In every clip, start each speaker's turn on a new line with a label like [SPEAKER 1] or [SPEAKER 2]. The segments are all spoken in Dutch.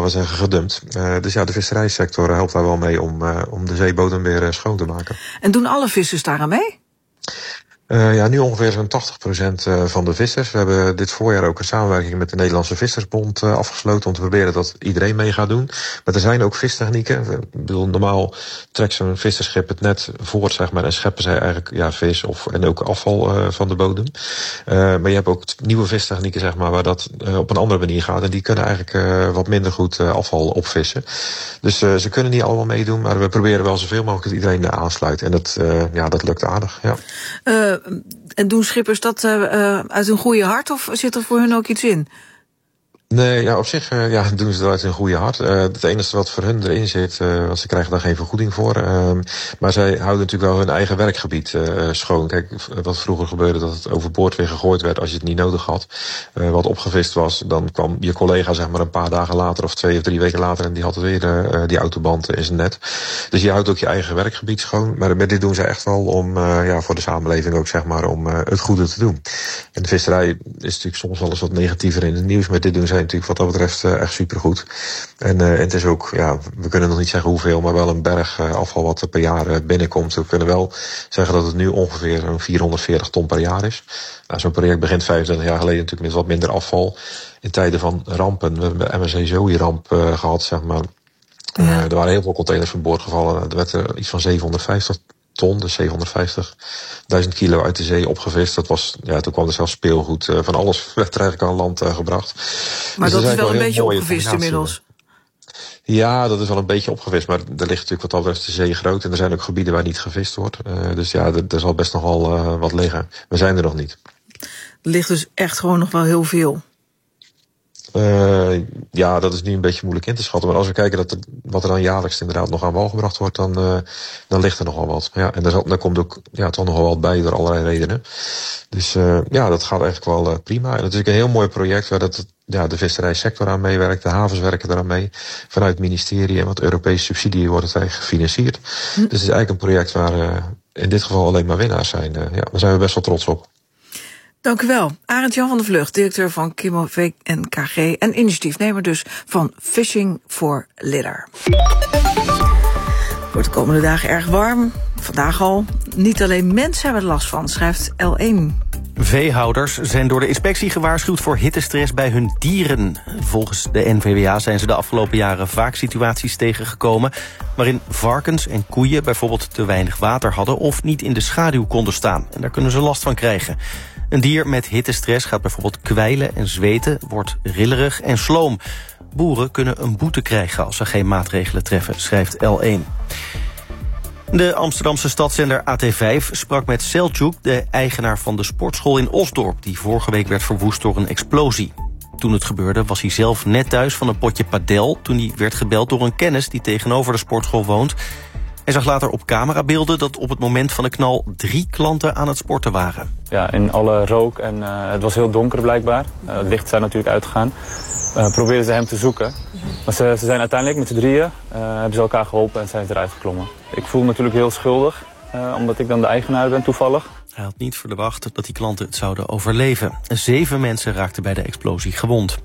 [SPEAKER 1] we zeggen, gedumpt. Dus ja, de visserijsector helpt daar wel mee om de zeebodem weer schoon te maken.
[SPEAKER 2] En doen alle vissers daar aan mee?
[SPEAKER 1] Nu ongeveer zo'n 80% van de vissers. We hebben dit voorjaar ook een samenwerking met de Nederlandse Vissersbond afgesloten om te proberen dat iedereen mee gaat doen. Maar er zijn ook vistechnieken. Ik bedoel, normaal trekt zo'n visserschip het net voort, zeg maar, en scheppen zij eigenlijk vis en ook afval van de bodem. Maar je hebt ook nieuwe vistechnieken, zeg maar, waar dat op een andere manier gaat. En die kunnen eigenlijk wat minder goed afval opvissen. Dus ze kunnen niet allemaal meedoen, maar we proberen wel zoveel mogelijk dat iedereen aansluit. En dat lukt aardig, ja.
[SPEAKER 2] En doen schippers dat uit hun goede hart of zit er voor hun ook iets in?
[SPEAKER 1] Nee, ja, op zich doen ze dat uit hun goede hart. Het enige wat voor hun erin zit, want ze krijgen daar geen vergoeding voor. Maar zij houden natuurlijk wel hun eigen werkgebied schoon. Kijk, wat vroeger gebeurde, dat het overboord weer gegooid werd als je het niet nodig had. Wat opgevist was, dan kwam je collega zeg maar een paar dagen later of 2 of 3 weken later en die had weer die autoband in zijn net. Dus je houdt ook je eigen werkgebied schoon. Maar met dit doen ze echt wel om voor de samenleving ook, zeg maar, om het goede te doen. En de visserij is natuurlijk soms wel eens wat negatiever in het nieuws, maar dit doen zij natuurlijk wat dat betreft echt supergoed. En het is ook, we kunnen nog niet zeggen hoeveel, maar wel een berg afval wat er per jaar binnenkomt. We kunnen wel zeggen dat het nu ongeveer zo'n 440 ton per jaar is. Nou, zo'n project begint 25 jaar geleden natuurlijk met wat minder afval. In tijden van rampen, we hebben de MSC Zoe-ramp gehad, zeg maar. Er waren heel veel containers van boord gevallen. Er werd er iets van 750 ton, dus 750.000 kilo uit de zee opgevist. Dat was, toen kwam er zelfs speelgoed. Van alles werd er eigenlijk aan land gebracht.
[SPEAKER 2] Maar dus dat is wel een beetje opgevist inmiddels.
[SPEAKER 1] Ja, dat is wel een beetje opgevist. Maar er ligt natuurlijk wat dat betreft de zee groot. En er zijn ook gebieden waar niet gevist wordt. Dus ja, er zal best nog wel wat liggen. We zijn er nog niet.
[SPEAKER 2] Er ligt dus echt gewoon nog wel heel veel.
[SPEAKER 1] Dat is nu een beetje moeilijk in te schatten. Maar als we kijken wat er dan jaarlijks inderdaad nog aan wal gebracht wordt, dan ligt er nogal wat. Ja, en daar komt ook toch nogal wat bij door allerlei redenen. Dus dat gaat eigenlijk wel prima. En het is ook een heel mooi project waar de visserijsector aan meewerkt. De havens werken eraan mee. Vanuit het ministerie en wat Europese subsidie wordt het eigenlijk gefinancierd. Dus het is eigenlijk een project waar in dit geval alleen maar winnaars zijn. Daar zijn we best wel trots op.
[SPEAKER 2] Dank u wel. Arend-Jan van der Vlugt, directeur van Kimo VNKG en initiatiefnemer dus van Fishing for Litter. Wordt de komende dagen erg warm. Vandaag al. Niet alleen mensen hebben er last van, schrijft L1.
[SPEAKER 3] Veehouders zijn door de inspectie gewaarschuwd voor hittestress bij hun dieren. Volgens de NVWA zijn ze de afgelopen jaren vaak situaties tegengekomen waarin varkens en koeien bijvoorbeeld te weinig water hadden of niet in de schaduw konden staan. En daar kunnen ze last van krijgen. Een dier met hittestress gaat bijvoorbeeld kwijlen en zweten, wordt rillerig en sloom. Boeren kunnen een boete krijgen als ze geen maatregelen treffen, schrijft L1. De Amsterdamse stadszender AT5 sprak met Selçuk, de eigenaar van de sportschool in Osdorp, die vorige week werd verwoest door een explosie. Toen het gebeurde was hij zelf net thuis van een potje padel toen hij werd gebeld door een kennis die tegenover de sportschool woont. Hij zag later op camerabeelden dat op het moment van de knal 3 klanten aan het sporten waren.
[SPEAKER 4] Ja, in alle rook en het was heel donker blijkbaar. Het licht zijn natuurlijk uitgegaan. Probeerden ze hem te zoeken. Maar ze zijn uiteindelijk met z'n drieën, hebben ze elkaar geholpen en zijn ze eruit geklommen. Ik voel me natuurlijk heel schuldig, omdat ik dan de eigenaar ben toevallig.
[SPEAKER 3] Hij had niet verwacht dat die klanten het zouden overleven. 7 mensen raakten bij de explosie gewond.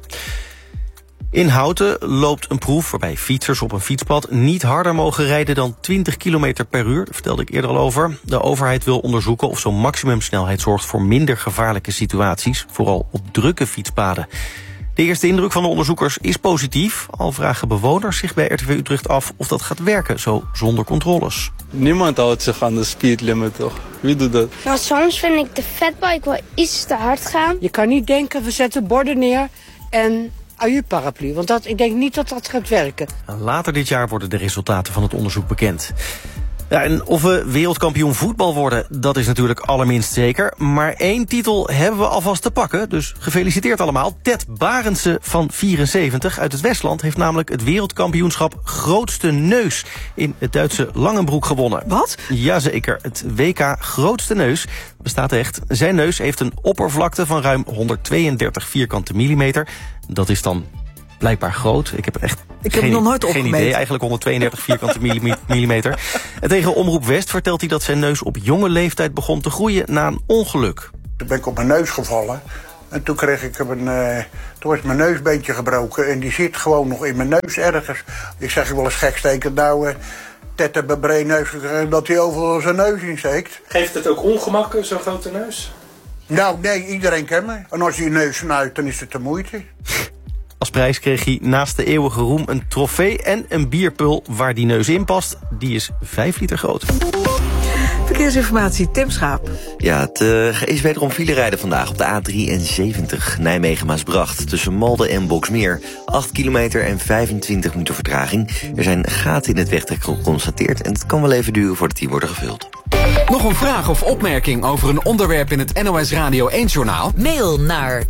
[SPEAKER 3] In Houten loopt een proef waarbij fietsers op een fietspad niet harder mogen rijden dan 20 km per uur. Daar vertelde ik eerder al over. De overheid wil onderzoeken of zo'n maximumsnelheid zorgt voor minder gevaarlijke situaties, vooral op drukke fietspaden. De eerste indruk van de onderzoekers is positief, al vragen bewoners zich bij RTV Utrecht af of dat gaat werken, zo zonder controles.
[SPEAKER 5] Niemand houdt zich aan de speedlimit, toch? Wie doet dat?
[SPEAKER 6] Nou, soms vind ik de fatbike wel iets te hard gaan.
[SPEAKER 7] Je kan niet denken, we zetten borden neer en AU-paraplu, want ik denk niet dat dat gaat werken.
[SPEAKER 3] Later dit jaar worden de resultaten van het onderzoek bekend. Ja, en of we wereldkampioen voetbal worden, dat is natuurlijk allerminst zeker. Maar 1 titel hebben we alvast te pakken, dus gefeliciteerd allemaal. Ted Barendse van 74 uit het Westland heeft namelijk het wereldkampioenschap grootste neus in het Duitse Langenbroek gewonnen.
[SPEAKER 2] Wat?
[SPEAKER 3] Jazeker, het WK grootste neus bestaat echt. Zijn neus heeft een oppervlakte van ruim 132 vierkante millimeter. Dat is dan blijkbaar groot. Ik heb
[SPEAKER 2] nog nooit
[SPEAKER 3] geen idee. Eigenlijk 132 vierkante millimeter. En tegen Omroep West vertelt hij dat zijn neus op jonge leeftijd begon te groeien na een ongeluk.
[SPEAKER 8] Toen ben ik op mijn neus gevallen. En toen kreeg ik een Toen is mijn neusbeentje gebroken en die zit gewoon nog in mijn neus ergens. Ik zeg wel eens gekstekend, Ted heeft een brede neus gekregen dat hij overal zijn neus insteekt.
[SPEAKER 9] Geeft het ook ongemak, zo'n grote neus?
[SPEAKER 8] Nou, nee, iedereen kent me. En als je je neus snuit, dan is het de moeite.
[SPEAKER 3] Als prijs kreeg hij naast de eeuwige roem een trofee en een bierpul waar die neus in past. Die is 5 liter groot.
[SPEAKER 2] Verkeersinformatie, Tim Schaap.
[SPEAKER 10] Ja, het is wederom filerijden vandaag op de A73 Nijmegen-Maasbracht tussen Malden en Boxmeer. 8 kilometer en 25 minuten vertraging. Er zijn gaten in het wegdek geconstateerd en het kan wel even duren voordat die worden gevuld.
[SPEAKER 11] Nog een vraag of opmerking over een onderwerp in het NOS Radio 1-journaal?
[SPEAKER 12] Mail naar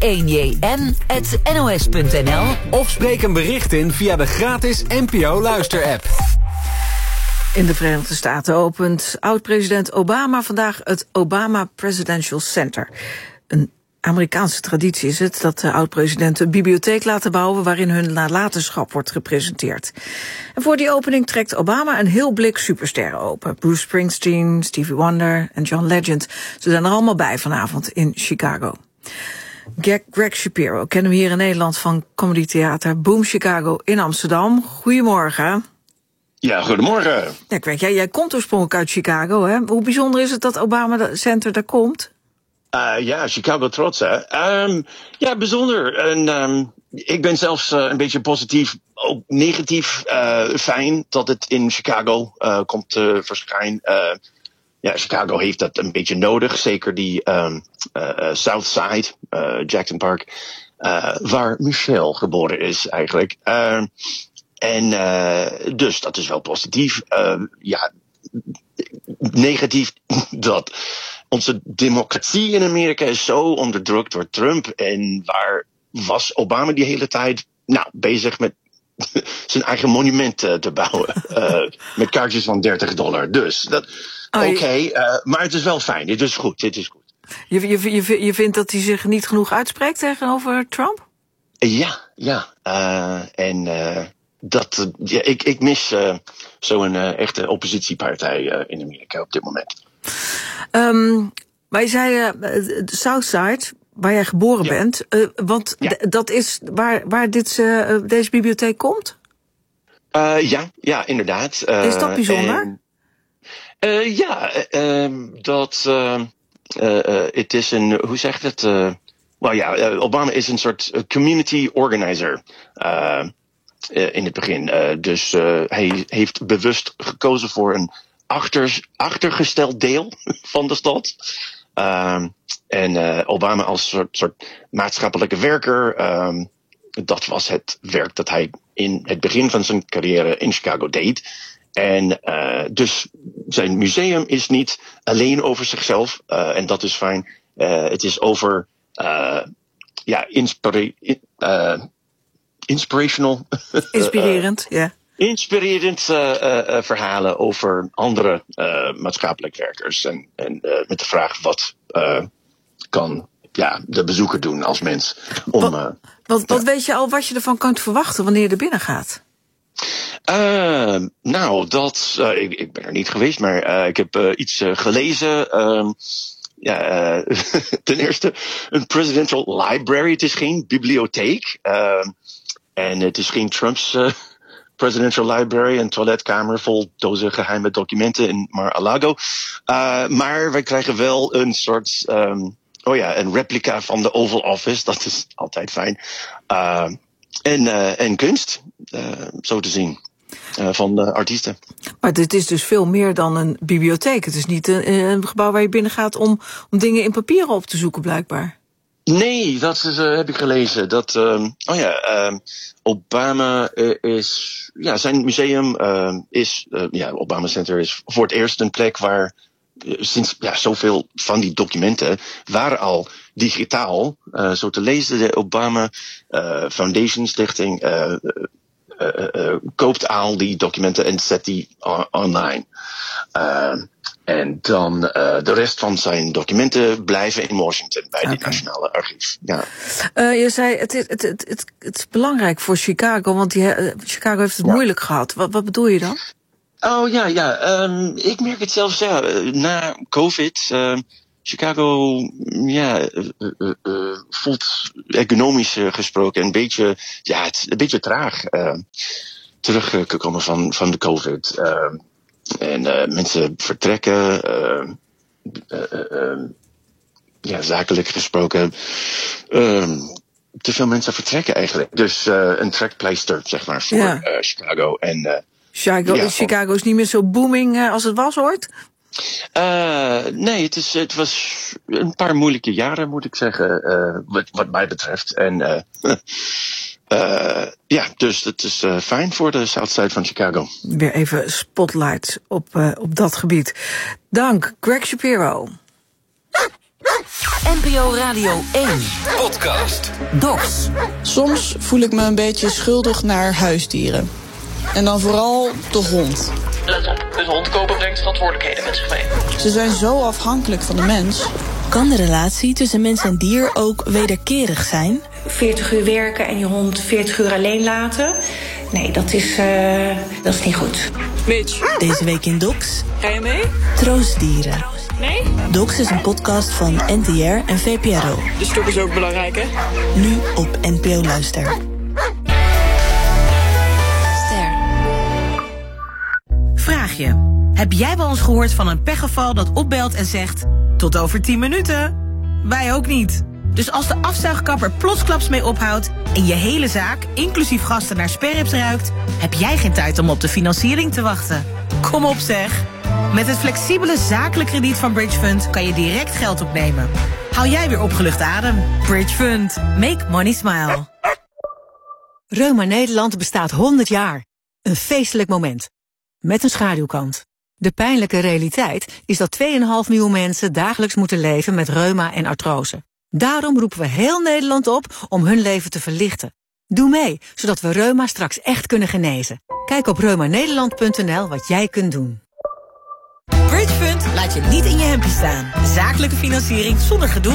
[SPEAKER 12] r1jn@nos.nl
[SPEAKER 11] of spreek een bericht in via de gratis NPO Luister-app.
[SPEAKER 2] In de Verenigde Staten opent oud-president Obama vandaag het Obama Presidential Center. Een Amerikaanse traditie is het dat de oud-presidenten een bibliotheek laten bouwen waarin hun nalatenschap wordt gepresenteerd. En voor die opening trekt Obama een heel blik supersterren open. Bruce Springsteen, Stevie Wonder en John Legend. Ze zijn er allemaal bij vanavond in Chicago. Greg Shapiro kennen we hier in Nederland van Comedy Theater Boom Chicago in Amsterdam. Goedemorgen.
[SPEAKER 13] Ja, goedemorgen.
[SPEAKER 2] Ja, Greg, jij komt oorspronkelijk uit Chicago, hè? Hoe bijzonder is het dat Obama Center daar komt?
[SPEAKER 13] Ja, Chicago trots, hè. Ja, bijzonder. En ik ben zelfs een beetje positief, ook negatief fijn dat het in Chicago komt te verschijnen. Ja, Chicago heeft dat een beetje nodig. Zeker die South Side, Jackson Park, waar Michelle geboren is eigenlijk. En dus dat is wel positief. Ja, negatief dat onze democratie in Amerika is zo onderdrukt door Trump. En waar was Obama die hele tijd bezig met zijn eigen monument te bouwen. Met kaartjes van $30. Dus oké, maar het is wel fijn. Dit is goed.
[SPEAKER 2] Je vindt dat hij zich niet genoeg uitspreekt tegenover Trump?
[SPEAKER 13] Ja. Ik mis zo'n echte oppositiepartij in Amerika op dit moment.
[SPEAKER 2] Wij zeiden de Southside, waar jij geboren bent, want dat is waar deze bibliotheek komt?
[SPEAKER 13] Ja, inderdaad.
[SPEAKER 2] Is dat bijzonder?
[SPEAKER 13] Het is een, hoe zeg je het? Obama is een soort community organizer. In het begin. Dus hij heeft bewust gekozen voor een achtergesteld deel van de stad. En Obama als soort maatschappelijke werker. Dat was het werk dat hij in het begin van zijn carrière in Chicago deed. En dus zijn museum is niet alleen over zichzelf. En dat is fijn. Het is over
[SPEAKER 2] inspirerend, ja.
[SPEAKER 13] Inspirerend verhalen over andere maatschappelijk werkers. En met de vraag wat kan de bezoeker doen als mens.
[SPEAKER 2] Wat weet je al wat je ervan kunt verwachten wanneer je er binnen gaat?
[SPEAKER 13] Ik ben er niet geweest, maar ik heb iets gelezen. Ten eerste een presidential library. Het is geen bibliotheek. En het is geen Trumps presidential library, een toiletkamer vol dozen geheime documenten in Mar-a-Lago. Maar wij krijgen wel een soort, een replica van de Oval Office. Dat is altijd fijn. En kunst, zo te zien. Van de artiesten. Maar
[SPEAKER 2] dit is dus veel meer dan een bibliotheek. Het is niet een gebouw waar je binnen gaat om dingen in papieren op te zoeken, blijkbaar.
[SPEAKER 13] Nee, dat heb ik gelezen. Dat Obama is, zijn museum Obama Center is voor het eerst een plek waar sinds zoveel van die documenten waren al digitaal. Zo te lezen, de Obama Foundation Stichting koopt al die documenten en zet die online. En dan de rest van zijn documenten blijven in Washington bij het Nationale Archief. Ja.
[SPEAKER 2] Je zei, het is belangrijk voor Chicago, want Chicago heeft het moeilijk gehad. Wat bedoel je dan?
[SPEAKER 13] Ik merk het zelfs, na COVID Chicago, voelt economisch gesproken een beetje traag. Teruggekomen van de COVID. En mensen vertrekken. Zakelijk gesproken. Te veel mensen vertrekken eigenlijk. Dus een trekpleister, zeg maar, voor Chicago. En,
[SPEAKER 2] Chicago is niet meer zo booming als het was ooit?
[SPEAKER 13] Nee, het was een paar moeilijke jaren, moet ik zeggen, wat mij betreft. En dus het is fijn voor de Southside van Chicago.
[SPEAKER 2] Weer even spotlight op dat gebied. Dank, Greg Shapiro.
[SPEAKER 12] NPO Radio 1 Podcast Docs.
[SPEAKER 14] Soms voel ik me een beetje schuldig naar huisdieren. En dan vooral de hond.
[SPEAKER 15] Let op, een hond kopen brengt verantwoordelijkheden met zich mee.
[SPEAKER 14] Ze zijn zo afhankelijk van de mens.
[SPEAKER 16] Kan de relatie tussen mens en dier ook wederkerig zijn?
[SPEAKER 17] 40 uur werken en je hond 40 uur alleen laten? Nee, dat is niet goed.
[SPEAKER 15] Mitch.
[SPEAKER 16] Deze week in Docs.
[SPEAKER 15] Ga je mee?
[SPEAKER 16] Troostdieren.
[SPEAKER 15] Nee?
[SPEAKER 16] Docs is een podcast van NTR en VPRO.
[SPEAKER 15] De stok is ook belangrijk, hè?
[SPEAKER 16] Nu op NPO Luister.
[SPEAKER 18] Vraag je. Heb jij wel eens gehoord van een pechgeval dat opbelt en zegt... tot over 10 minuten? Wij ook niet. Dus als de afzuigkapper plotsklaps mee ophoudt... en je hele zaak, inclusief gasten, naar sperrips ruikt... heb jij geen tijd om op de financiering te wachten. Kom op zeg. Met het flexibele zakelijk krediet van Bridge Fund... kan je direct geld opnemen. Hou jij weer opgelucht adem. Bridge Fund. Make money smile.
[SPEAKER 19] Reuma Nederland bestaat 100 jaar. Een feestelijk moment. Met een schaduwkant. De pijnlijke realiteit is dat 2,5 miljoen mensen dagelijks moeten leven met reuma en artrose. Daarom roepen we heel Nederland op om hun leven te verlichten. Doe mee, zodat we reuma straks echt kunnen genezen. Kijk op reumanederland.nl wat jij kunt doen.
[SPEAKER 18] Bridge Fund laat je niet in je hempje staan. Zakelijke financiering zonder gedoe.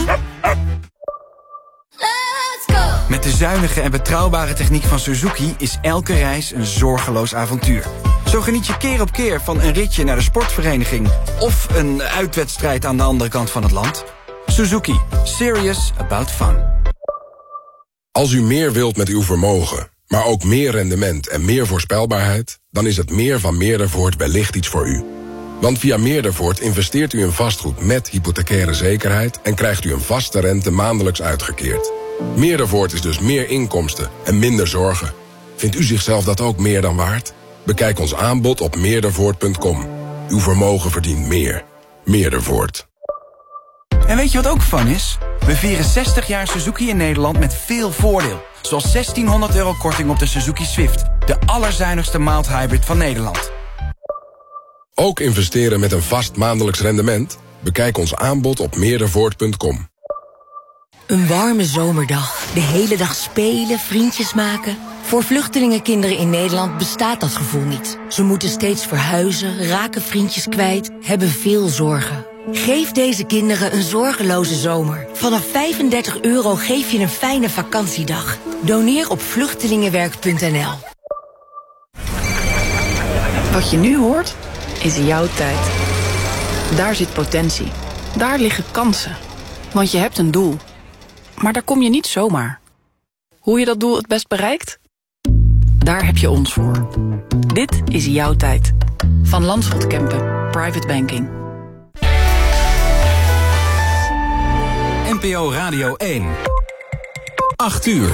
[SPEAKER 11] Met de zuinige en betrouwbare techniek van Suzuki is elke reis een zorgeloos avontuur. Zo geniet je keer op keer van een ritje naar de sportvereniging... of een uitwedstrijd aan de andere kant van het land. Suzuki. Serious about fun.
[SPEAKER 20] Als u meer wilt met uw vermogen, maar ook meer rendement en meer voorspelbaarheid... dan is het meer van Meerdervoort wellicht iets voor u. Want via Meerdervoort investeert u in vastgoed met hypothecaire zekerheid... en krijgt u een vaste rente maandelijks uitgekeerd. Meerdervoort is dus meer inkomsten en minder zorgen. Vindt u zichzelf dat ook meer dan waard? Bekijk ons aanbod op meerdervoort.com. Uw vermogen verdient meer. Meerdervoort.
[SPEAKER 11] En weet je wat ook fun is? We vieren 60 jaar Suzuki in Nederland met veel voordeel. Zoals €1.600 korting op de Suzuki Swift. De allerzuinigste mild hybrid van Nederland.
[SPEAKER 20] Ook investeren met een vast maandelijks rendement? Bekijk ons aanbod op meerdervoort.com.
[SPEAKER 21] Een warme zomerdag. De hele dag spelen, vriendjes maken. Voor vluchtelingenkinderen in Nederland bestaat dat gevoel niet. Ze moeten steeds verhuizen, raken vriendjes kwijt, hebben veel zorgen. Geef deze kinderen een zorgeloze zomer. Vanaf €35 geef je een fijne vakantiedag. Doneer op vluchtelingenwerk.nl.
[SPEAKER 14] Wat je nu hoort, is jouw tijd. Daar zit potentie. Daar liggen kansen. Want je hebt een doel. Maar daar kom je niet zomaar. Hoe je dat doel het best bereikt? Daar heb je ons voor. Dit is jouw tijd. Van Landschot Kempen, Private Banking.
[SPEAKER 11] NPO Radio 1. 8 uur.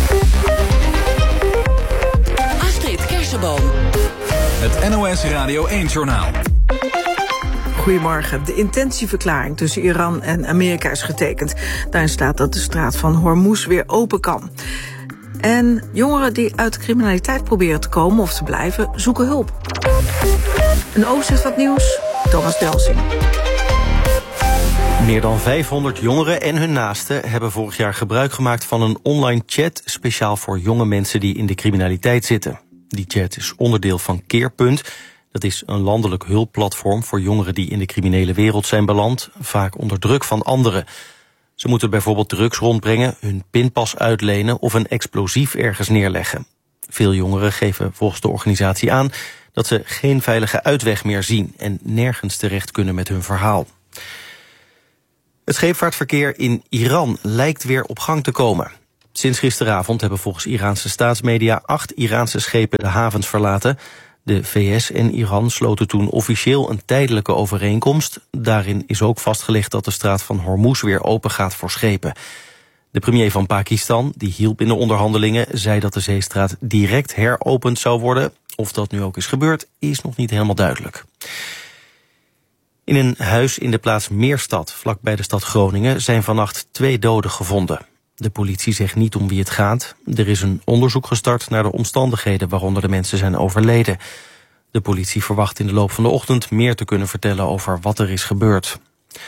[SPEAKER 21] Astrid Kersenboom.
[SPEAKER 11] Het NOS Radio 1-journaal.
[SPEAKER 2] Goedemorgen. De intentieverklaring tussen Iran en Amerika is getekend. Daarin staat dat de straat van Hormuz weer open kan. En jongeren die uit de criminaliteit proberen te komen of te blijven, zoeken hulp. Een overzicht van het nieuws, Thomas Delsing.
[SPEAKER 3] Meer dan 500 jongeren en hun naasten hebben vorig jaar gebruik gemaakt van een online chat speciaal voor jonge mensen die in de criminaliteit zitten. Die chat is onderdeel van Keerpunt. Dat is een landelijk hulpplatform voor jongeren die in de criminele wereld zijn beland, vaak onder druk van anderen. Ze moeten bijvoorbeeld drugs rondbrengen, hun pinpas uitlenen of een explosief ergens neerleggen. Veel jongeren geven volgens de organisatie aan dat ze geen veilige uitweg meer zien en nergens terecht kunnen met hun verhaal. Het scheepvaartverkeer in Iran lijkt weer op gang te komen. Sinds gisteravond hebben volgens Iraanse staatsmedia 8 Iraanse schepen de havens verlaten. De VS en Iran sloten toen officieel een tijdelijke overeenkomst. Daarin is ook vastgelegd dat de straat van Hormuz weer open gaat voor schepen. De premier van Pakistan, die hielp in de onderhandelingen, zei dat de zeestraat direct heropend zou worden. Of dat nu ook is gebeurd, is nog niet helemaal duidelijk. In een huis in de plaats Meerstad, vlakbij de stad Groningen, zijn vannacht 2 doden gevonden. De politie zegt niet om wie het gaat. Er is een onderzoek gestart naar de omstandigheden waaronder de mensen zijn overleden. De politie verwacht in de loop van de ochtend meer te kunnen vertellen over wat er is gebeurd.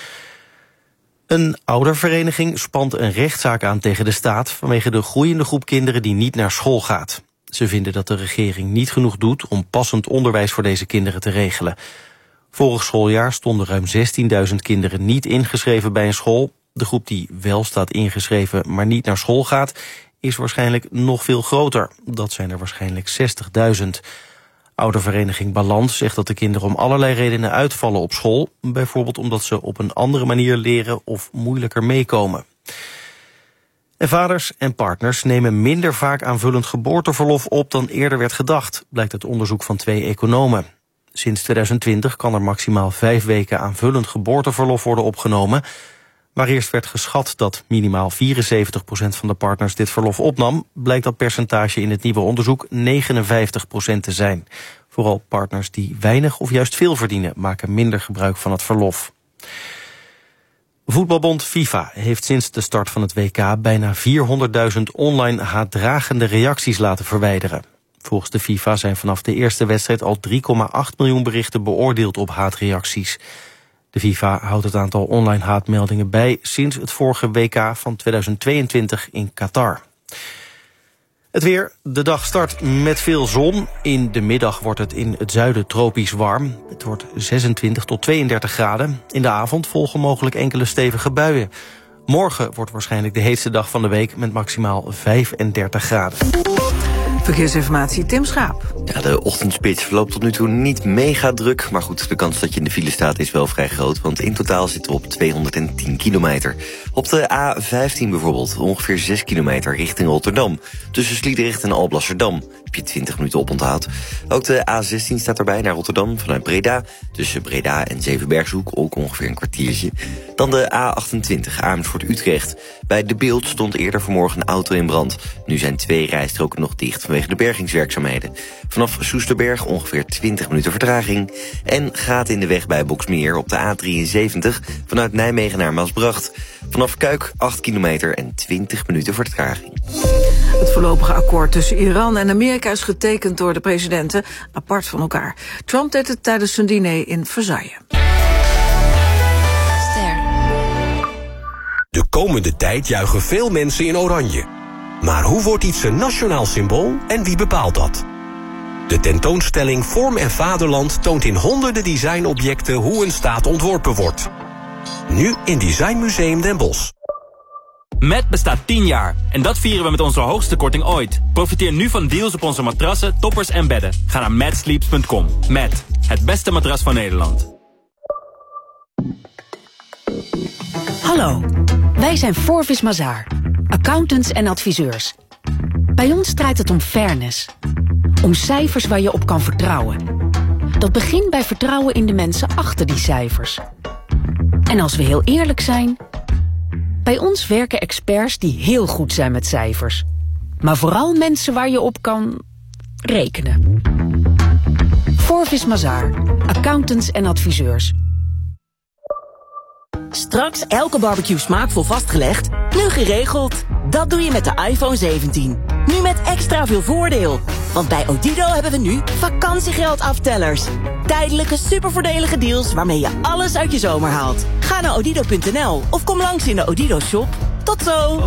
[SPEAKER 3] Een oudervereniging spant een rechtszaak aan tegen de staat vanwege de groeiende groep kinderen die niet naar school gaat. Ze vinden dat de regering niet genoeg doet om passend onderwijs voor deze kinderen te regelen. Vorig schooljaar stonden ruim 16.000 kinderen niet ingeschreven bij een school. De groep die wel staat ingeschreven, maar niet naar school gaat, is waarschijnlijk nog veel groter. Dat zijn er waarschijnlijk 60.000. Oudervereniging Balans zegt dat de kinderen om allerlei redenen uitvallen op school. Bijvoorbeeld omdat ze op een andere manier leren of moeilijker meekomen. En vaders en partners nemen minder vaak aanvullend geboorteverlof op dan eerder werd gedacht, blijkt uit onderzoek van 2 economen. Sinds 2020 kan er maximaal 5 weken aanvullend geboorteverlof worden opgenomen. Waar eerst werd geschat dat minimaal 74% van de partners dit verlof opnam, blijkt dat percentage in het nieuwe onderzoek 59% te zijn. Vooral partners die weinig of juist veel verdienen, maken minder gebruik van het verlof. Voetbalbond FIFA heeft sinds de start van het WK bijna 400.000 online haatdragende reacties laten verwijderen. Volgens de FIFA zijn vanaf de eerste wedstrijd al 3,8 miljoen berichten beoordeeld op haatreacties. De FIFA houdt het aantal online haatmeldingen bij sinds het vorige WK van 2022 in Qatar. Het weer. De dag start met veel zon. In de middag wordt het in het zuiden tropisch warm. Het wordt 26 tot 32 graden. In de avond volgen mogelijk enkele stevige buien. Morgen wordt waarschijnlijk de heetste dag van de week met maximaal 35 graden.
[SPEAKER 2] Verkeersinformatie, Tim Schaap.
[SPEAKER 10] Ja, de ochtendspits verloopt tot nu toe niet mega druk. Maar goed, de kans dat je in de file staat is wel vrij groot. Want in totaal zitten we op 210 kilometer. Op de A15 bijvoorbeeld, ongeveer 6 kilometer richting Rotterdam. Tussen Sliedrecht en Alblasserdam heb je 20 minuten oponthoud. Ook de A16 staat erbij naar Rotterdam vanuit Breda. Tussen Breda en Zevenbergshoek ook ongeveer een kwartiertje. Dan de A28 Amersfoort-Utrecht. Bij De Beeld stond eerder vanmorgen een auto in brand. Nu zijn 2 rijstroken nog dicht vanwege de bergingswerkzaamheden. Vanaf Soesterberg ongeveer 20 minuten vertraging. En gaat in de weg bij Boxmeer op de A73 vanuit Nijmegen naar Maasbracht. Vanaf Kuik 8 kilometer en 20 minuten vertraging.
[SPEAKER 2] Het voorlopige akkoord tussen Iran en Amerika is getekend door de presidenten apart van elkaar. Trump deed het tijdens zijn diner in Versailles.
[SPEAKER 1] De komende tijd juichen veel mensen in oranje. Maar hoe wordt iets een nationaal symbool en wie bepaalt dat? De tentoonstelling Vorm en Vaderland toont in honderden designobjecten hoe een staat ontworpen wordt. Nu in Design Museum Den Bosch.
[SPEAKER 22] Met bestaat 10 jaar en dat vieren we met onze hoogste korting ooit. Profiteer nu van deals op onze matrassen, toppers en bedden. Ga naar matsleeps.com. Mat, het beste matras van Nederland.
[SPEAKER 23] Hallo, wij zijn Forvis Mazars, accountants en adviseurs. Bij ons draait het om fairness. Om cijfers waar je op kan vertrouwen. Dat begint bij vertrouwen in de mensen achter die cijfers. En als we heel eerlijk zijn, bij ons werken experts die heel goed zijn met cijfers. Maar vooral mensen waar je op kan rekenen. Forvis Mazars, accountants en adviseurs.
[SPEAKER 24] Straks elke barbecue smaakvol vastgelegd, nu geregeld. Dat doe je met de iPhone 17. Nu met extra veel voordeel. Want bij Odido hebben we nu vakantiegeldaftellers. Tijdelijke supervoordelige deals waarmee je alles uit je zomer haalt. Ga naar odido.nl of kom langs in de Odido shop. Tot zo!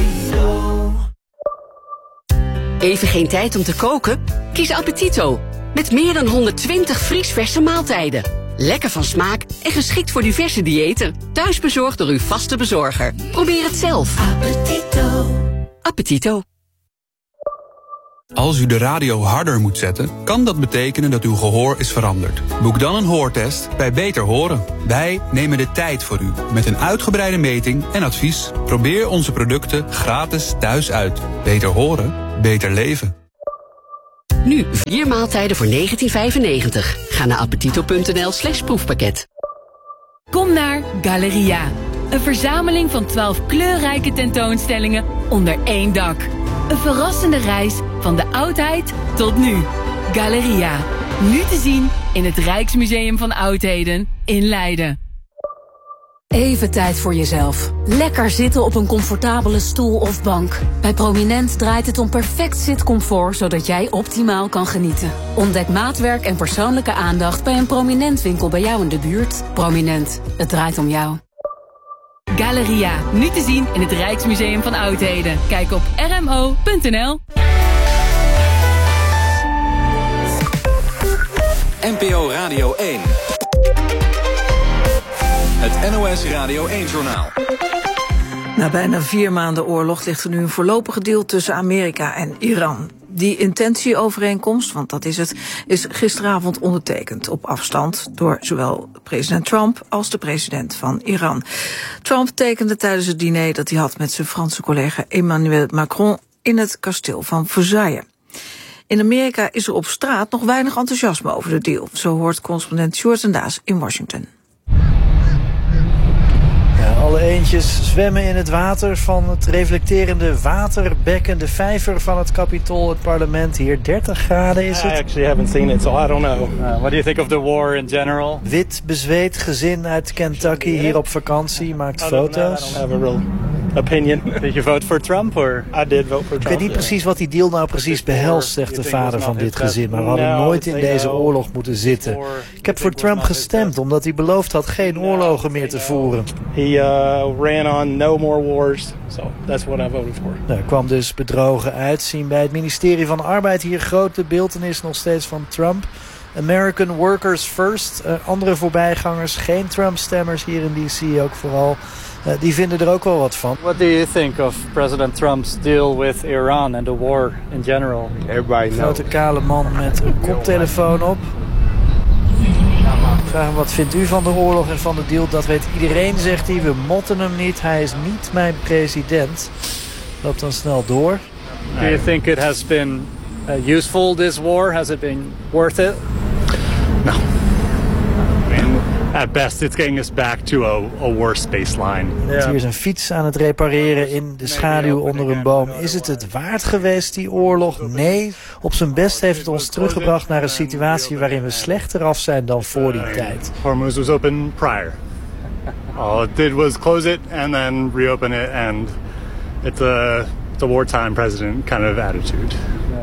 [SPEAKER 25] Even geen tijd om te koken? Kies Appetito. Met meer dan 120 vriesverse maaltijden. Lekker van smaak en geschikt voor diverse diëten. Thuisbezorgd door uw vaste bezorger. Probeer het zelf. Appetito. Appetito.
[SPEAKER 4] Als u de radio harder moet zetten, kan dat betekenen dat uw gehoor is veranderd. Boek dan een hoortest bij Beter Horen. Wij nemen de tijd voor u met een uitgebreide meting en advies. Probeer onze producten gratis thuis uit. Beter horen, beter leven.
[SPEAKER 25] Nu 4 maaltijden voor €19,95. Ga naar appetito.nl/proefpakket.
[SPEAKER 5] Kom naar Galeria. Een verzameling van 12 kleurrijke tentoonstellingen onder één dak. Een verrassende reis van de oudheid tot nu. Galeria. Nu te zien in het Rijksmuseum van Oudheden in Leiden.
[SPEAKER 23] Even tijd voor jezelf. Lekker zitten op een comfortabele stoel of bank. Bij Prominent draait het om perfect zitcomfort, zodat jij optimaal kan genieten. Ontdek maatwerk en persoonlijke aandacht bij een Prominent winkel bij jou in de buurt. Prominent, het draait om jou.
[SPEAKER 5] Galeria, nu te zien in het Rijksmuseum van Oudheden. Kijk op rmo.nl.
[SPEAKER 6] NPO Radio 1. Het NOS Radio 1-journaal.
[SPEAKER 2] Na bijna 4 maanden oorlog ligt er nu een voorlopige deal tussen Amerika en Iran. Die intentieovereenkomst, want dat is het, is gisteravond ondertekend op afstand door zowel president Trump als de president van Iran. Trump tekende tijdens het diner dat hij had met zijn Franse collega Emmanuel Macron in het kasteel van Versailles. In Amerika is er op straat nog weinig enthousiasme over de deal. Zo hoort correspondent Sjoerd en Daas in Washington.
[SPEAKER 7] Alle eendjes zwemmen in het water van het reflecterende waterbekken, de vijver van het Capitool, het parlement. Hier 30 graden is het.
[SPEAKER 9] I actually haven't seen it, so I don't know. What do you think of the war in general?
[SPEAKER 7] Wit bezweet gezin uit Kentucky hier op vakantie, maakt foto's.
[SPEAKER 9] I don't have a real opinion. Did you vote for Trump or I did vote for Trump?
[SPEAKER 7] Ik weet niet precies wat die deal nou precies behelst, zegt de vader van dit gezin. Maar we hadden nooit in deze oorlog moeten zitten. Ik heb voor Trump gestemd omdat hij beloofd had geen oorlogen meer te voeren.
[SPEAKER 9] He ran on no more wars, so that's what I voted for.
[SPEAKER 7] Er kwam dus bedrogen uitzien bij het ministerie van Arbeid. Hier grote beeltenis nog steeds van Trump. American Workers First. Andere voorbijgangers, geen Trump-stemmers hier in D.C. ook vooral. Die vinden er ook wel wat van.
[SPEAKER 9] What do you think of President Trump's deal with Iran and the war in general? Everybody knows.
[SPEAKER 7] Grote kale man met een koptelefoon op. Vraag hem, wat vindt u van de oorlog en van de deal? Dat weet iedereen, zegt hij. We motten hem niet. Hij is niet mijn president. Loopt dan snel door.
[SPEAKER 9] Do you think it has been useful, this war? Has it been worth it? No. I mean, at best it's getting us back to a worse baseline.
[SPEAKER 7] Yeah. Hier is een fiets aan het repareren in de schaduw onder een boom. Is het waard geweest, die oorlog? Nee. Op zijn best heeft het ons teruggebracht naar een situatie waarin we slechter af zijn dan voor die tijd.
[SPEAKER 9] Hormuz was open prior. All it did was close it and then reopen it, and it's a wartime president kind of attitude.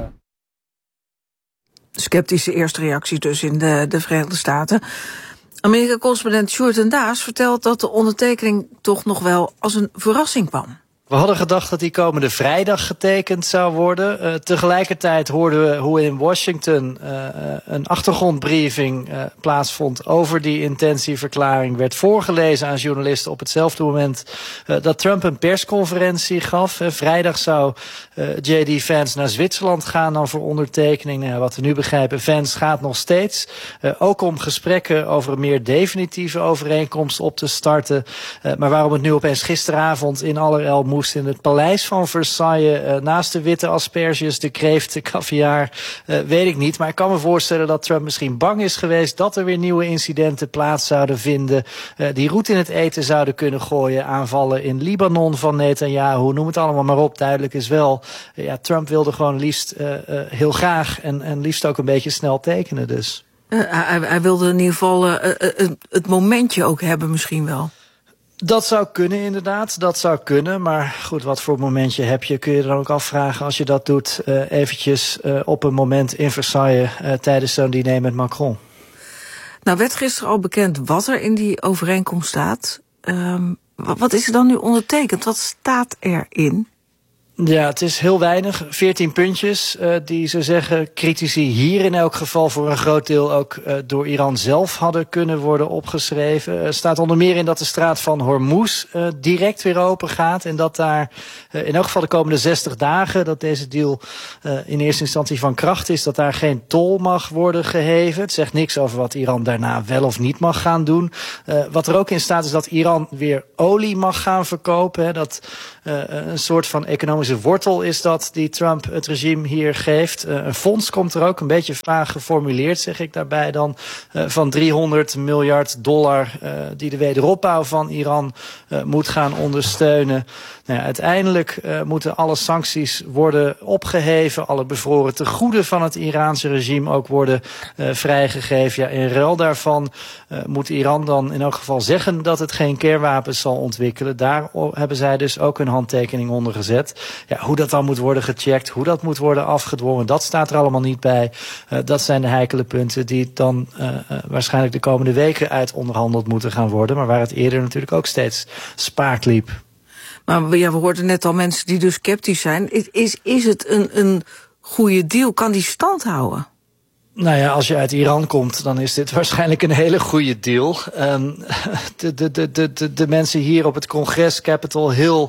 [SPEAKER 2] Sceptische eerste reacties dus in de Verenigde Staten. Amerika-correspondent Sjoerd en Daas vertelt dat de ondertekening toch nog wel als een verrassing kwam.
[SPEAKER 7] We hadden gedacht dat die komende vrijdag getekend zou worden. Tegelijkertijd hoorden we hoe in Washington een achtergrondbriefing plaatsvond over die intentieverklaring. Werd voorgelezen aan journalisten op hetzelfde moment dat Trump een persconferentie gaf. Vrijdag zou J.D. Vance naar Zwitserland gaan dan voor ondertekening. Nou, wat we nu begrijpen, Vance gaat nog steeds. Ook om gesprekken over een meer definitieve overeenkomst op te starten. Maar waarom het nu opeens gisteravond in allerijl moest in het paleis van Versailles, naast de witte asperges, de kreeft, de caviar, weet ik niet. Maar ik kan me voorstellen dat Trump misschien bang is geweest dat er weer nieuwe incidenten plaats zouden vinden, die roet in het eten zouden kunnen gooien, aanvallen in Libanon van Netanyahu, noem het allemaal maar op. Duidelijk is wel, Trump wilde gewoon liefst heel graag en liefst ook een beetje snel tekenen dus.
[SPEAKER 2] Hij wilde in ieder geval het momentje ook hebben misschien wel.
[SPEAKER 7] Dat zou kunnen inderdaad, dat zou kunnen. Maar goed, wat voor momentje heb je? Kun je dan ook afvragen als je dat doet eventjes op een moment in Versailles tijdens zo'n diner met Macron.
[SPEAKER 2] Nou werd gisteren al bekend wat er in die overeenkomst staat. Wat is er dan nu ondertekend? Wat staat erin?
[SPEAKER 7] Ja, het is heel weinig. 14 puntjes die ze zeggen critici hier in elk geval voor een groot deel ook door Iran zelf hadden kunnen worden opgeschreven. Er staat onder meer in dat de straat van Hormuz direct weer open gaat. En dat daar in elk geval de komende 60 dagen dat deze deal in eerste instantie van kracht is, dat daar geen tol mag worden geheven. Het zegt niks over wat Iran daarna wel of niet mag gaan doen. Wat er ook in staat is dat Iran weer olie mag gaan verkopen. Hè, dat een soort van economische wortel is dat die Trump het regime hier geeft. Een fonds komt er ook, een beetje vaag geformuleerd zeg ik daarbij dan, van $300 miljard die de wederopbouw van Iran moet gaan ondersteunen. Nou ja, uiteindelijk moeten alle sancties worden opgeheven, alle bevroren tegoeden van het Iraanse regime ook worden vrijgegeven. Ja, in ruil daarvan moet Iran dan in elk geval zeggen dat het geen kernwapens zal ontwikkelen. Daar hebben zij dus ook een handtekening onder gezet. Ja, hoe dat dan moet worden gecheckt, hoe dat moet worden afgedwongen, dat staat er allemaal niet bij. Dat zijn de heikele punten die dan waarschijnlijk de komende weken uit onderhandeld moeten gaan worden, maar waar het eerder natuurlijk ook steeds spaak liep.
[SPEAKER 2] Maar ja, we hoorden net al mensen die dus sceptisch zijn. Is het een goede deal? Kan die stand houden?
[SPEAKER 7] Nou ja, als je uit Iran komt, dan is dit waarschijnlijk een hele goede deal. De mensen hier op het congres, Capitol Hill,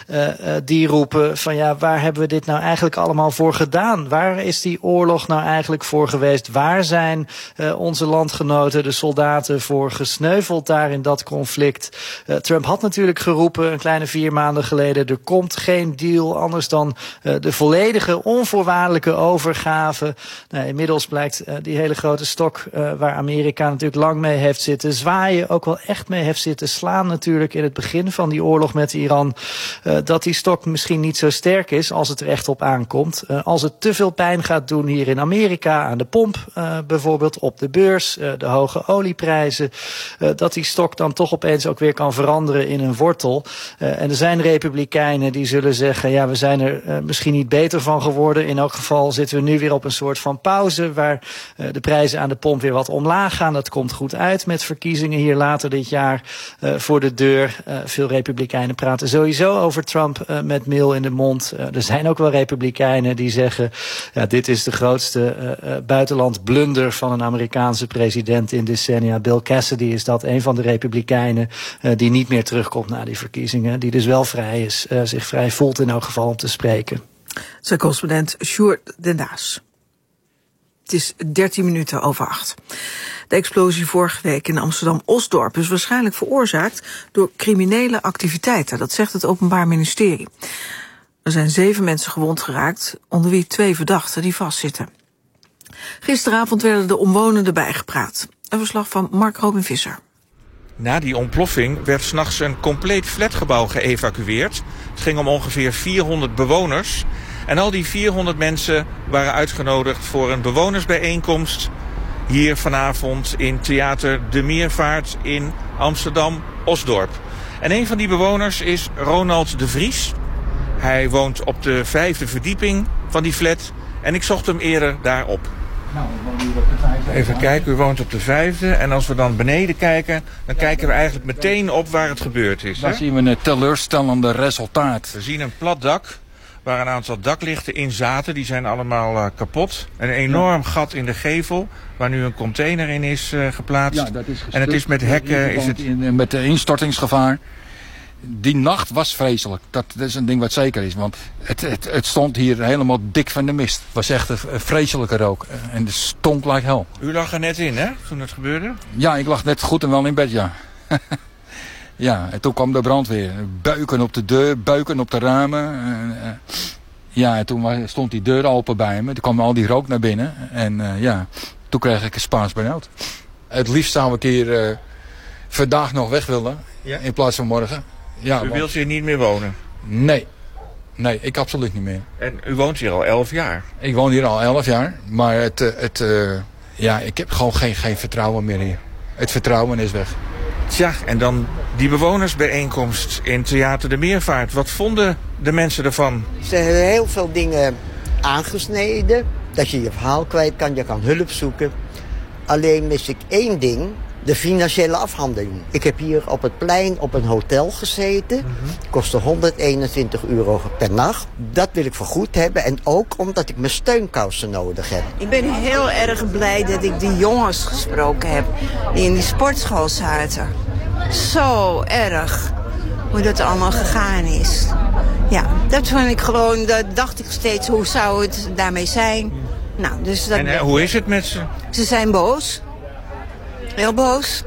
[SPEAKER 7] die roepen van ja, waar hebben we dit nou eigenlijk allemaal voor gedaan? Waar is die oorlog nou eigenlijk voor geweest? Waar zijn onze landgenoten, de soldaten, voor gesneuveld daar in dat conflict? Trump had natuurlijk geroepen een kleine 4 maanden geleden, er komt geen deal anders dan de volledige onvoorwaardelijke overgave. Nou, inmiddels blijkt die hele grote stok waar Amerika natuurlijk lang mee heeft zitten zwaaien, ook wel echt mee heeft zitten slaan natuurlijk in het begin van die oorlog met Iran, dat die stok misschien niet zo sterk is als het er echt op aankomt. Als het te veel pijn gaat doen hier in Amerika, aan de pomp bijvoorbeeld, op de beurs, de hoge olieprijzen, dat die stok dan toch opeens ook weer kan veranderen in een wortel. En er zijn republikeinen die zullen zeggen, ja, we zijn er misschien niet beter van geworden. In elk geval zitten we nu weer op een soort van pauze waar de prijzen aan de pomp weer wat omlaag gaan. Dat komt goed uit met verkiezingen hier later dit jaar voor de deur. Veel republikeinen praten sowieso over Trump met meel in de mond. Er zijn ook wel republikeinen die zeggen, ja, dit is de grootste buitenlandblunder van een Amerikaanse president in decennia. Bill Cassidy is dat, een van de republikeinen die niet meer terugkomt na die verkiezingen. Die dus wel vrij is, zich vrij voelt in elk geval om te spreken.
[SPEAKER 2] Zijn correspondent Sjoerd Den Daas. Het is 8:13. De explosie vorige week in Amsterdam-Osdorp is waarschijnlijk veroorzaakt door criminele activiteiten. Dat zegt het Openbaar Ministerie. Er zijn 7 mensen gewond geraakt, onder wie 2 verdachten die vastzitten. Gisteravond werden de omwonenden bijgepraat. Een verslag van Mark Robin Visser.
[SPEAKER 8] Na die ontploffing werd 's nachts een compleet flatgebouw geëvacueerd. Het ging om ongeveer 400 bewoners. En al die 400 mensen waren uitgenodigd voor een bewonersbijeenkomst hier vanavond in Theater De Meervaart in Amsterdam-Osdorp. En een van die bewoners is Ronald de Vries. Hij woont op de 5e verdieping van die flat en ik zocht hem eerder daarop.
[SPEAKER 12] Nou, we wonen hier op de 5e.
[SPEAKER 8] Even kijken, u woont op de 5e en als we dan beneden kijken, dan kijken we eigenlijk meteen op waar het gebeurd is.
[SPEAKER 12] Daar zien we een teleurstellende resultaat.
[SPEAKER 8] We zien een plat dak waar een aantal daklichten in zaten. Die zijn allemaal kapot. Een enorm gat in de gevel waar nu een container in is geplaatst.
[SPEAKER 12] Ja, dat is gestuurd.
[SPEAKER 8] En het is met hekken.
[SPEAKER 12] Met de instortingsgevaar. Die nacht was vreselijk. Dat is een ding wat zeker is. Want het stond hier helemaal dik van de mist. Het was echt een vreselijke rook. En het stonk like hel.
[SPEAKER 8] U lag er net in, hè, toen het gebeurde?
[SPEAKER 12] Ja, ik lag net goed en wel in bed, ja. Ja, en toen kwam de brandweer. Buiken op de deur, buiken op de ramen. Ja, en toen stond die deur open bij me. Toen kwam al die rook naar binnen. En ja, toen kreeg ik een Spaans benauwd. Het liefst zou ik hier vandaag nog weg willen. Ja? In plaats van morgen. Ja,
[SPEAKER 8] u wilt hier niet meer wonen?
[SPEAKER 12] Nee. Nee, ik absoluut niet meer.
[SPEAKER 8] En u woont hier al 11 jaar?
[SPEAKER 12] Ik woon hier al 11 jaar. Maar ja, ik heb gewoon geen vertrouwen meer hier. Het vertrouwen is weg.
[SPEAKER 8] Tja, en dan die bewonersbijeenkomst in Theater De Meervaart. Wat vonden de mensen ervan?
[SPEAKER 13] Ze hebben heel veel dingen aangesneden. Dat je je verhaal kwijt kan, je kan hulp zoeken. Alleen mis ik één ding. de financiële afhandeling. Ik heb hier op het plein op een hotel gezeten. Kostte €121 per nacht. Dat wil ik vergoed hebben. En ook omdat ik mijn steunkousen nodig heb.
[SPEAKER 15] Ik ben heel erg blij dat ik die jongens gesproken heb die in die sportschool zaten. Zo erg hoe dat allemaal gegaan is. Ja, dat vond ik gewoon, dat dacht ik steeds, hoe zou het daarmee zijn? Nou, dus dat
[SPEAKER 8] en hoe is het met ze?
[SPEAKER 15] Ze zijn boos. Heel boos.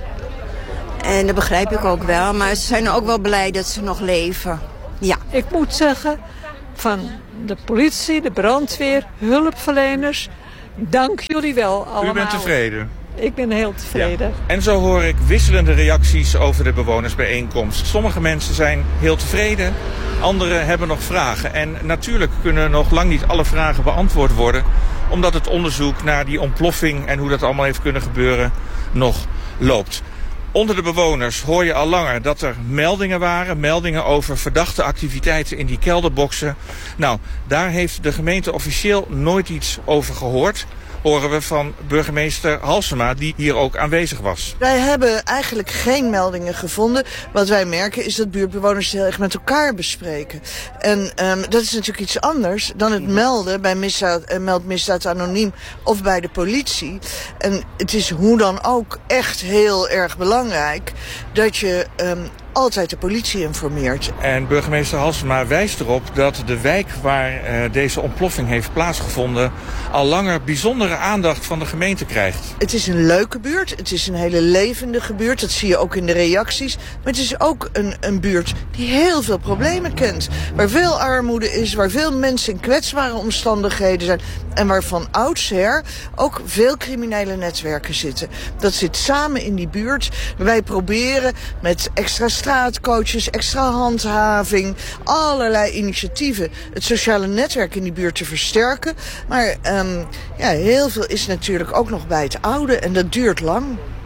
[SPEAKER 15] En dat begrijp ik ook wel. Maar ze zijn ook wel blij dat ze nog leven. Ja.
[SPEAKER 16] Ik moet zeggen, van de politie, de brandweer, hulpverleners, dank jullie wel allemaal.
[SPEAKER 8] U bent tevreden?
[SPEAKER 16] Ik ben heel tevreden.
[SPEAKER 8] Ja. En zo hoor ik wisselende reacties over de bewonersbijeenkomst. Sommige mensen zijn heel tevreden, anderen hebben nog vragen. En natuurlijk kunnen nog lang niet alle vragen beantwoord worden, omdat het onderzoek naar die ontploffing en hoe dat allemaal heeft kunnen gebeuren nog loopt. Onder de bewoners hoor je al langer dat er meldingen waren. Meldingen over verdachte activiteiten in die kelderboxen. Nou, daar heeft de gemeente officieel nooit iets over gehoord. Horen we van burgemeester Halsema, die hier ook aanwezig was.
[SPEAKER 17] Wij hebben eigenlijk geen meldingen gevonden. Wat wij merken is dat buurtbewoners heel erg met elkaar bespreken. En dat is natuurlijk iets anders dan het melden bij Meldmisdaad Anoniem of bij de politie. En het is hoe dan ook echt heel erg belangrijk dat je altijd de politie informeert.
[SPEAKER 8] En burgemeester Halsema wijst erop dat de wijk waar deze ontploffing heeft plaatsgevonden al langer bijzondere aandacht van de gemeente krijgt.
[SPEAKER 17] Het is een leuke buurt, het is een hele levendige buurt, dat zie je ook in de reacties. Maar het is ook een buurt die heel veel problemen kent. Waar veel armoede is, waar veel mensen in kwetsbare omstandigheden zijn en waar van oudsher ook veel criminele netwerken zitten. Dat zit samen in die buurt. Wij proberen met extra straatcoaches, extra handhaving, allerlei initiatieven het sociale netwerk in die buurt te versterken. Maar heel veel is natuurlijk ook nog bij het oude en dat duurt lang.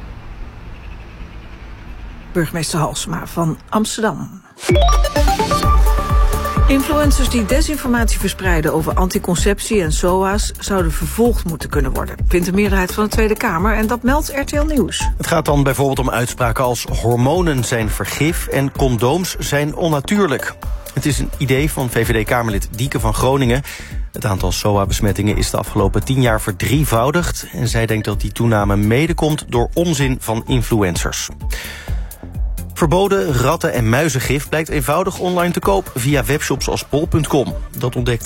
[SPEAKER 2] Burgemeester Halsema van Amsterdam. Influencers die desinformatie verspreiden over anticonceptie en SOA's zouden vervolgd moeten kunnen worden, vindt de meerderheid van de Tweede Kamer, en dat meldt RTL Nieuws.
[SPEAKER 3] Het gaat dan bijvoorbeeld om uitspraken als hormonen zijn vergif en condooms zijn onnatuurlijk. Het is een idee van VVD-Kamerlid Dieke van Groningen. Het aantal SOA-besmettingen is de afgelopen 10 jaar verdrievoudigd, en zij denkt dat die toename mede komt door onzin van influencers. Verboden ratten- en muizengif blijkt eenvoudig online te koop via webshops als bol.com. Dat ontdekt